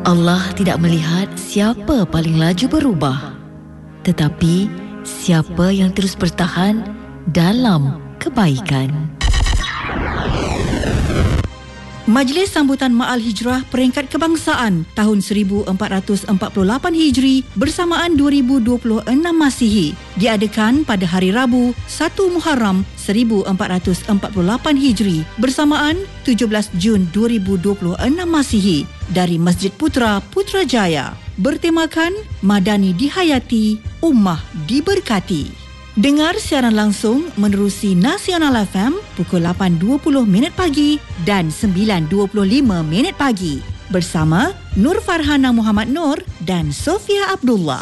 Allah tidak melihat siapa paling laju berubah, tetapi siapa yang terus bertahan dalam kebaikan. Majlis Sambutan Ma'al Hijrah Peringkat Kebangsaan tahun 1448 Hijri bersamaan 2026 Masihi diadakan pada hari Rabu 1 Muharram 1448 Hijri bersamaan 17 Jun 2026 Masihi dari Masjid Putra, Putrajaya. Bertemakan Madani Dihayati, Ummah Diberkati. Dengar siaran langsung menerusi Nasional FM pukul 8.20 pagi dan 9.25 pagi bersama Nur Farhana Muhammad Nur dan Sofia Abdullah.